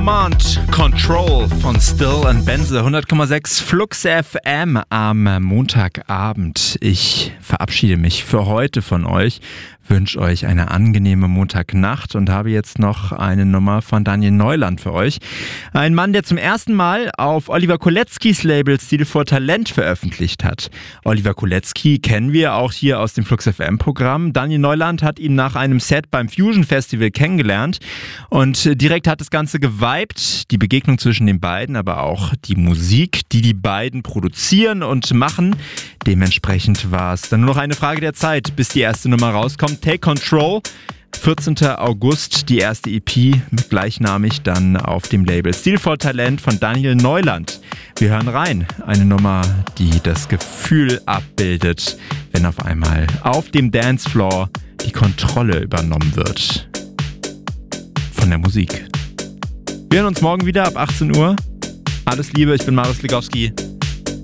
Command Control von Still and Benze, 100,6 Flux FM am Montagabend. Ich verabschiede mich für heute von euch, wünsche euch eine angenehme Montagnacht und habe jetzt noch eine Nummer von Daniel Neuland für euch. Ein Mann, der zum ersten Mal auf Oliver Koletzkis Label Stil vor Talent veröffentlicht hat. Oliver Koletzki kennen wir auch hier aus dem Flux FM Programm. Daniel Neuland hat ihn nach einem Set beim Fusion Festival kennengelernt und direkt hat das Ganze geweibt. Die Begegnung zwischen den beiden, aber auch die Musik, die die beiden produzieren und machen. Dementsprechend war es dann nur noch eine Frage der Zeit, bis die erste Nummer rauskommt. Take Control, 14. August, die erste EP, gleichnamig dann auf dem Label Stil vor Talent von Daniel Neuland. Wir hören rein, eine Nummer, die das Gefühl abbildet, wenn auf einmal auf dem Dancefloor die Kontrolle übernommen wird von der Musik. Wir hören uns morgen wieder ab 18 Uhr. Alles Liebe, ich bin Marius Legowski.